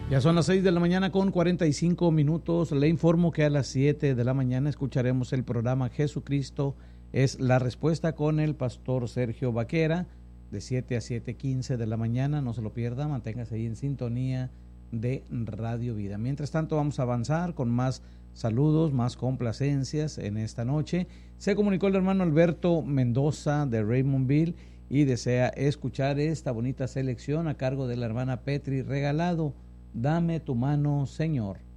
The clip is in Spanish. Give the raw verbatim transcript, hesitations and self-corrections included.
Ya son las seis de la mañana con cuarenta y cinco minutos. Le informo que a las siete de la mañana escucharemos el programa Jesucristo es la respuesta con el pastor Sergio Vaquera, de siete a siete quince de la mañana. No se lo pierda, manténgase ahí en sintonía de Radio Vida. Mientras tanto, vamos a avanzar con más saludos, más complacencias en esta noche. Se comunicó el hermano Alberto Mendoza de Raymondville y desea escuchar esta bonita selección a cargo de la hermana Petri Regalado. Dame tu mano, Señor.